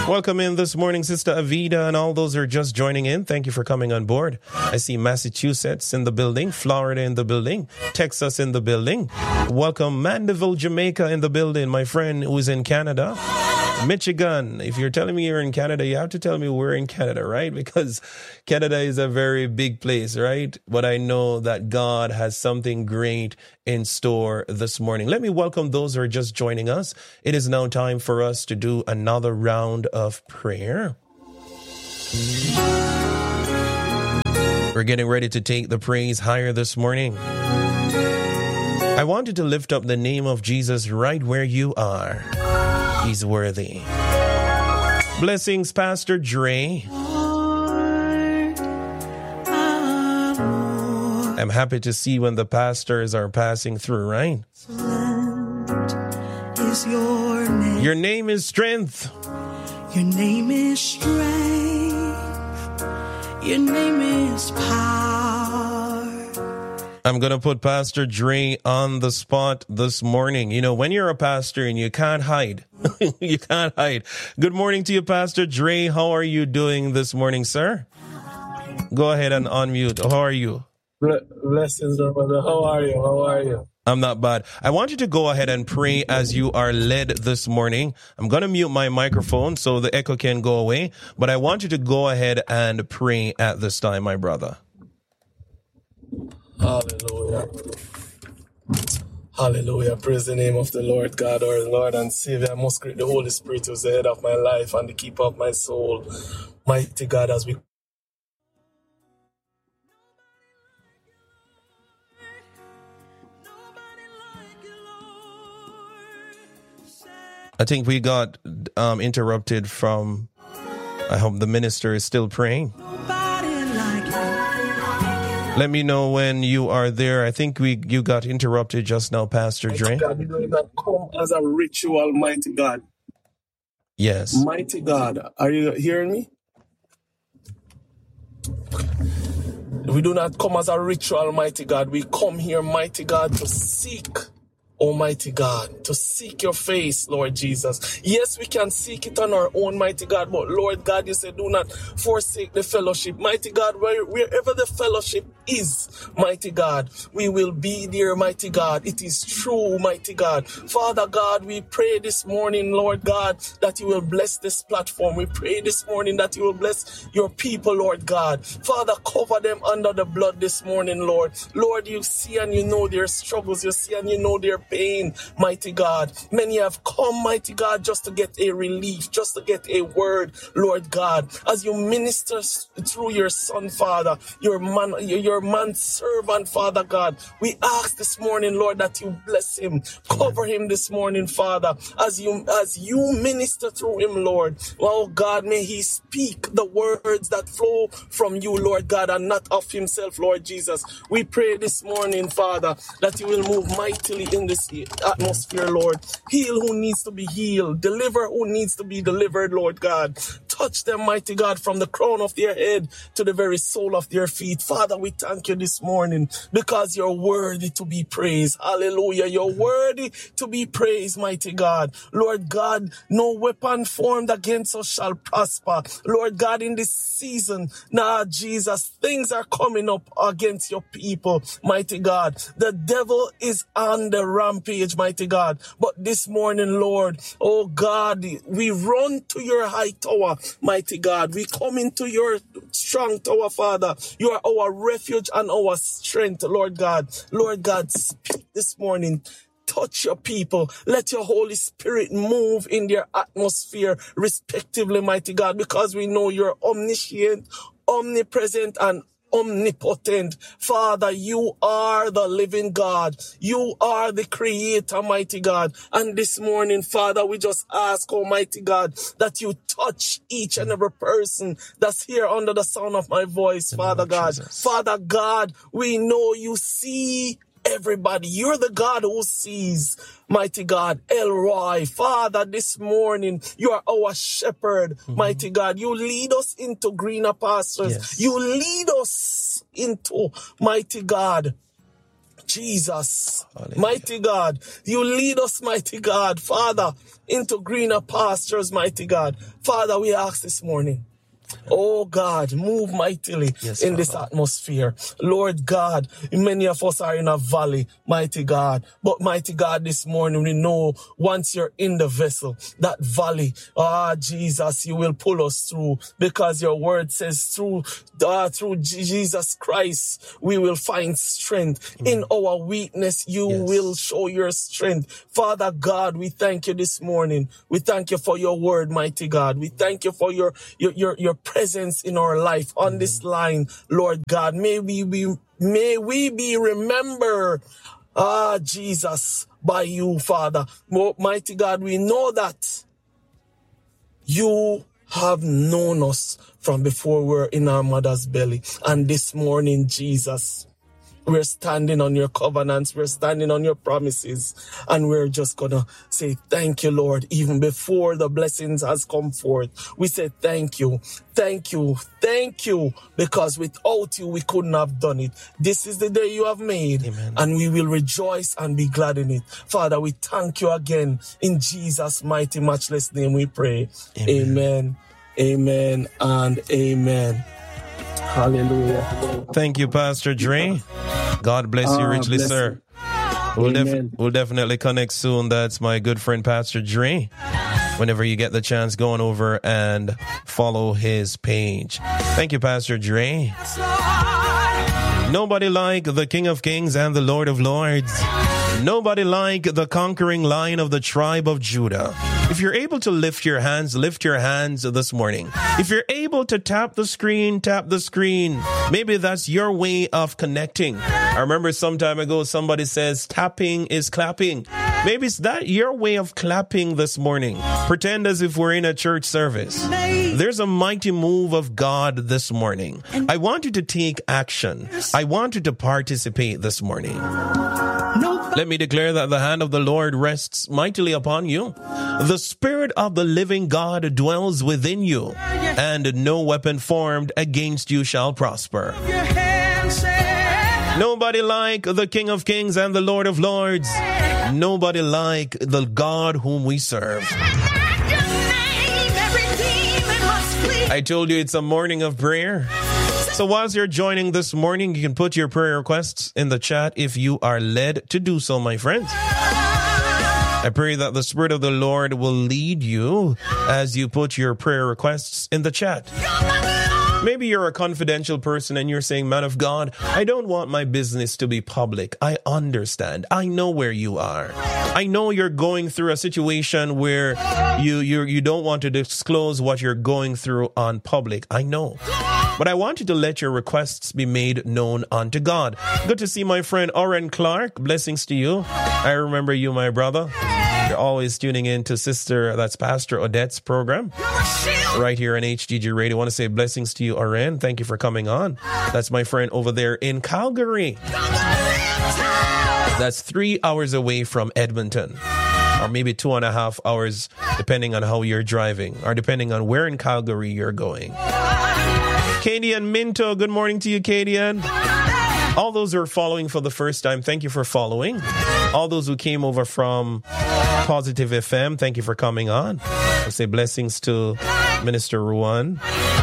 Welcome in this morning, Sister Avida, and all those who are just joining in. Thank you for coming on board. I see Massachusetts in the building, Florida in the building, Texas in the building. Welcome Mandeville, Jamaica in the building, my friend who is in Canada. Michigan. If you're telling me you're in Canada, you have to tell me we're in Canada, right? Because Canada is a very big place, right? But I know that God has something great in store this morning. Let me welcome those who are just joining us. It is now time for us to do another round of prayer. We're getting ready to take the praise higher this morning. I wanted to lift up the name of Jesus right where you are. He's worthy. Blessings, Pastor Dre. I'm happy to see when the pastors are passing through, right? Is your name. Your name is strength. Your name is strength. Your name is power. I'm going to put Pastor Dre on the spot this morning. You know, when you're a pastor and you can't hide, you can't hide. Good morning to you, Pastor Dre. How are you doing this morning, sir? Go ahead and unmute. How are you? Blessings, brother. How are you? How are you? I'm not bad. I want you to go ahead and pray as you are led this morning. I'm going to mute my microphone so the echo can go away, but I want you to go ahead and pray at this time, my brother. Hallelujah. Hallelujah. Praise the name of the Lord God, our Lord and Savior. I must greet the Holy Spirit, who's the head of my life and the keeper of my soul. Mighty God, as we I think we got interrupted from, I hope the minister is still praying. Let me know when you are there. I think you got interrupted just now, Pastor Dre. God, we do not come as a ritual, mighty God. Yes. Mighty God, are you hearing me? We do not come as a ritual, mighty God. We come here, mighty God, to seek, Almighty God, to seek your face, Lord Jesus. Yes, we can seek it on our own, mighty God, but Lord God, you said do not forsake the fellowship. Mighty God, wherever the fellowship is, mighty God, we will be there, mighty God. It is true, mighty God. Father God, we pray this morning, Lord God, that you will bless this platform. We pray this morning that you will bless your people, Lord God. Father, cover them under the blood this morning, Lord. Lord, you see and you know their struggles. You see and you know their pain, mighty God. Many have come, mighty God, just to get a relief, just to get a word, Lord God. As you minister through your son, Father, your man servant, Father God, we ask this morning, Lord, that you bless him, cover him this morning, Father, as you minister through him, Lord. Oh God, may he speak the words that flow from you, Lord God, and not of himself, Lord Jesus. We pray this morning, Father, that you will move mightily in this atmosphere, Lord. Heal who needs to be healed. Deliver who needs to be delivered, Lord God. Touch them, mighty God, from the crown of their head to the very sole of their feet. Father, we thank you this morning because you're worthy to be praised. Hallelujah. You're worthy to be praised, mighty God. Lord God, no weapon formed against us shall prosper. Lord God, in this season, now, Jesus, things are coming up against your people, mighty God. The devil is on the rampage, mighty God. But this morning, Lord, oh God, we run to your high tower, mighty God. We come into your strong tower, Father. You are our refuge and our strength, Lord God. Lord God, speak this morning. Touch your people. Let your Holy Spirit move in their atmosphere respectively, mighty God, because we know you're omniscient, omnipresent, and omnipotent. Father, you are the living God. You are the creator, mighty God. And this morning, Father, we just ask, Almighty God, that you touch each and every person that's here under the sound of my voice, Father God. Father God, we know you see everybody. You're the God who sees, mighty God. Elroy, Father, this morning, you are our shepherd, mighty God. You lead us into greener pastures. Yes. You lead us into, mighty God, Jesus, Hallelujah. mighty God, you lead us, mighty God, Father, into greener pastures, mighty God. Father, we ask this morning, oh God, move mightily in this atmosphere. Lord God, many of us are in a valley, mighty God. But mighty God, this morning we know once you're in the vessel, that valley, Jesus, you will pull us through, because your word says through Jesus Christ, we will find strength. In our weakness, you will show your strength. Father God, we thank you this morning. We thank you for your word, mighty God. We thank you for your presence in our life on this line, Lord God. May we be remembered, Jesus, by you, Father. Mighty God, we know that you have known us from before we were in our mother's belly. And this morning, Jesus, we're standing on your covenants. We're standing on your promises. And we're just going to say, thank you, Lord. Even before the blessings has come forth, we say, thank you. Thank you. Thank you. Because without you, we couldn't have done it. This is the day you have made. Amen. And we will rejoice and be glad in it. Father, we thank you again. In Jesus' mighty, matchless name we pray. Amen. Amen and amen. Hallelujah. Thank you, Pastor Dre. God bless you richly, sir. We'll definitely connect soon. That's my good friend, Pastor Dre. Whenever you get the chance, go on over and follow his page. Thank you, Pastor Dre. Nobody like the King of Kings and the Lord of Lords. Nobody like the conquering Lion of the tribe of Judah. If you're able to lift your hands this morning. If you're able to tap the screen. Maybe that's your way of connecting. I remember some time ago, somebody says tapping is clapping. Maybe it's that your way of clapping this morning. Pretend as if we're in a church service. There's a mighty move of God this morning. I want you to take action. I want you to participate this morning. Let me declare that the hand of the Lord rests mightily upon you. The Spirit of the living God dwells within you, and no weapon formed against you shall prosper. Nobody like the King of Kings and the Lord of Lords. Nobody like the God whom we serve. I told you it's a morning of prayer. So whilst you're joining this morning, you can put your prayer requests in the chat if you are led to do so, my friends. I pray that the Spirit of the Lord will lead you as you put your prayer requests in the chat. Maybe you're a confidential person and you're saying, man of God, I don't want my business to be public. I understand. I know where you are. I know you're going through a situation where you don't want to disclose what you're going through on public. I know. But I want you to let your requests be made known unto God. Good to see my friend Oren Clark. Blessings to you. I remember you, my brother. You're always tuning in to that's Pastor Odette's program right here on HGG Radio. I want to say blessings to you, Oren. Thank you for coming on. That's my friend over there in Calgary. That's 3 hours away from Edmonton. Or maybe 2.5 hours, depending on how you're driving, or depending on where in Calgary you're going. Kadian Minto, good morning to you, Kadian. All those who are following for the first time, thank you for following. All those who came over from Positive FM, thank you for coming on. I say blessings to Minister Ruan.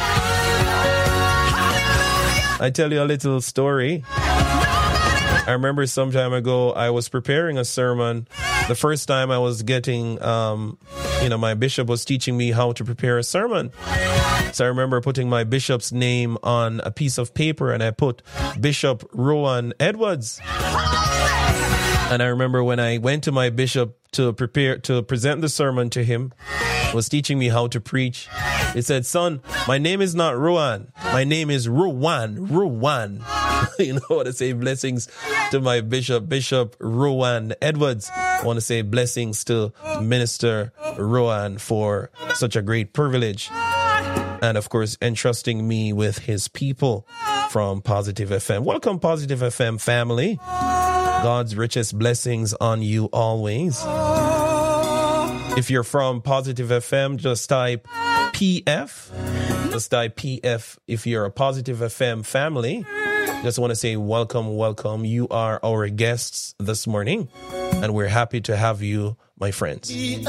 I tell you a little story. I remember some time ago, I was preparing a sermon. The first time I was getting, my bishop was teaching me how to prepare a sermon. So I remember putting my bishop's name on a piece of paper and I put Bishop Rowan Edwards. And I remember when I went to my bishop to present the sermon to him, was teaching me how to preach. He said, son, my name is not Rowan. My name is Rowan. You know what I say? Blessings to my Bishop Rowan Edwards. I want to say blessings to Minister Rowan for such a great privilege. And of course, entrusting me with his people from Positive FM. Welcome, Positive FM family. God's richest blessings on you always. If you're from Positive FM, just type PF. Just type PF if you're a Positive FM family. Just want to say welcome, welcome. You are our guests this morning, and we're happy to have you, my friends. Make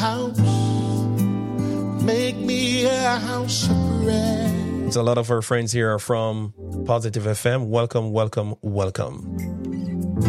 me a house of prayer. So a lot of our friends here are from Positive FM. Welcome, welcome, welcome.